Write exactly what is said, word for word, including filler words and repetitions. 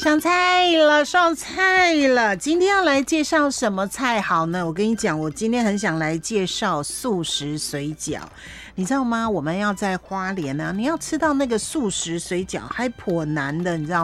上菜了，上菜了！今天要来介绍什么菜好呢？我跟你讲，我今天很想来介绍素食水饺，你知道吗？我们要在花莲啊，你要吃到那个素食水饺还颇难的，你知道吗？